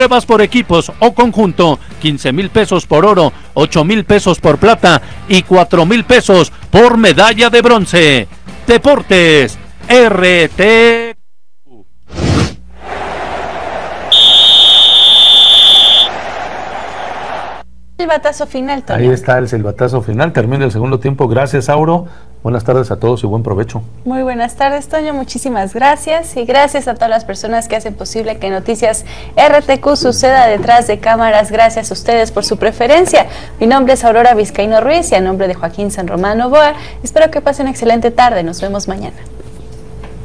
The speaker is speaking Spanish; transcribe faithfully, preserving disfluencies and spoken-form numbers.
Pruebas por equipos o conjunto, quince mil pesos por oro, ocho mil pesos por plata y cuatro mil pesos por medalla de bronce. Deportes R T. El batazo final, Toño. Ahí está el silbatazo final, termina el segundo tiempo. Gracias, Auro. Buenas tardes a todos y buen provecho. Muy buenas tardes, Toño. Muchísimas gracias. Y gracias a todas las personas que hacen posible que Noticias R T Q suceda detrás de cámaras. Gracias a ustedes por su preferencia. Mi nombre es Aurora Vizcaíno Ruiz y a nombre de Joaquín San Román Novoa, espero que pasen una excelente tarde. Nos vemos mañana.